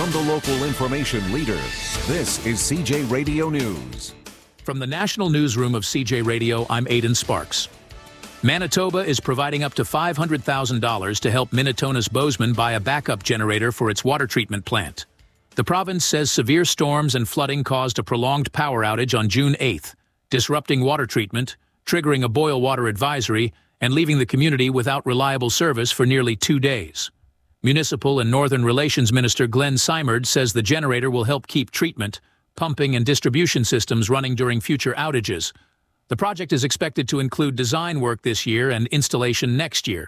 From the local information leader, this is CJ Radio News. From the National Newsroom of CJ Radio, I'm Aidan Sparks. Manitoba is providing up to $500,000 to help Minitona's Bozeman buy a backup generator for its water treatment plant. The province says severe storms and flooding caused a prolonged power outage on June 8th, disrupting water treatment, triggering a boil water advisory, and leaving the community without reliable service for nearly 2 days. Municipal and Northern Relations Minister Glenn Simard says the generator will help keep treatment, pumping, and distribution systems running during future outages. The project is expected to include design work this year and installation next year.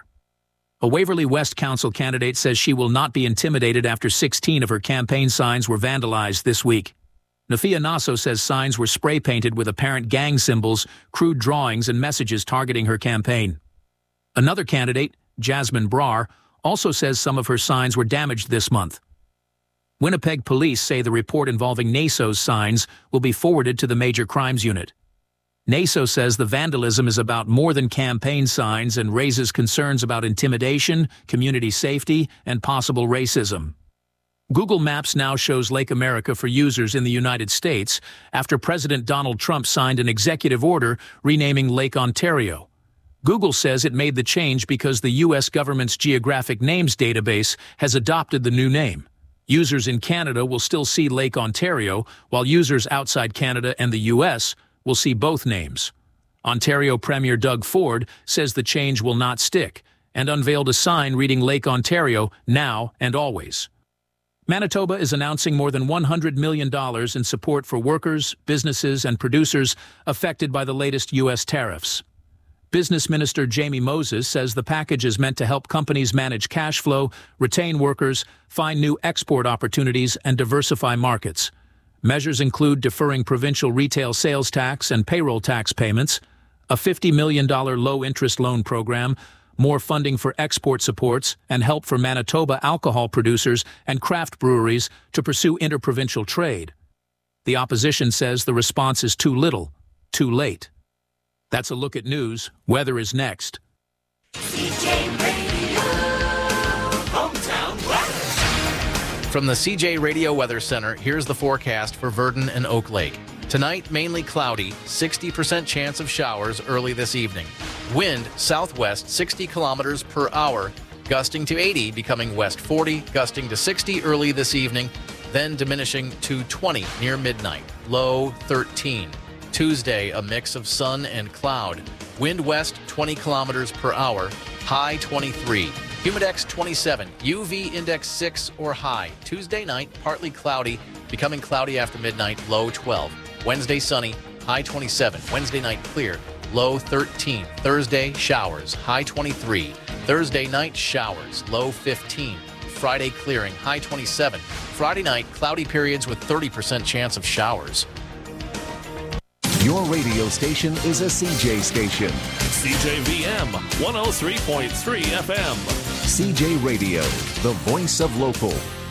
A Waverly West Council candidate says she will not be intimidated after 16 of her campaign signs were vandalized this week. Nafia Nasso says signs were spray-painted with apparent gang symbols, crude drawings, and messages targeting her campaign. Another candidate, Jasmine Brar, also says some of her signs were damaged this month. Winnipeg police say the report involving Nasso's signs will be forwarded to the Major Crimes Unit. Nasso says the vandalism is about more than campaign signs and raises concerns about intimidation, community safety, and possible racism. Google Maps now shows Lake America for users in the United States after President Donald Trump signed an executive order renaming Lake Ontario. Google says it made the change because the U.S. government's geographic names database has adopted the new name. Users in Canada will still see Lake Ontario, while users outside Canada and the U.S. will see both names. Ontario Premier Doug Ford says the change will not stick and unveiled a sign reading Lake Ontario now and always. Manitoba is announcing more than $100 million in support for workers, businesses, and producers affected by the latest U.S. tariffs. Business Minister Jamie Moses says the package is meant to help companies manage cash flow, retain workers, find new export opportunities, and diversify markets. Measures include deferring provincial retail sales tax and payroll tax payments, a $50 million low-interest loan program, more funding for export supports, and help for Manitoba alcohol producers and craft breweries to pursue interprovincial trade. The opposition says the response is too little, too late. That's a look at news. Weather is next. CJ Radio, hometown weather. From the CJ Radio Weather Center, here's the forecast for Virden and Oak Lake. Tonight, mainly cloudy, 60% chance of showers early this evening. Wind southwest 60 kilometers per hour, gusting to 80, becoming west 40, gusting to 60 early this evening, then diminishing to 20 near midnight, low 13. Tuesday, a mix of sun and cloud. Wind west 20 kilometers per hour, high 23. Humidex 27, UV index 6 or high. Tuesday night, partly cloudy, becoming cloudy after midnight, low 12. Wednesday, sunny, high 27. Wednesday night, clear, low 13. Thursday, showers, high 23. Thursday night, showers, low 15. Friday, clearing, high 27. Friday night, cloudy periods with 30% chance of showers. Your radio station is a CJ station. CJVM 103.3 FM. CJ Radio, the voice of local.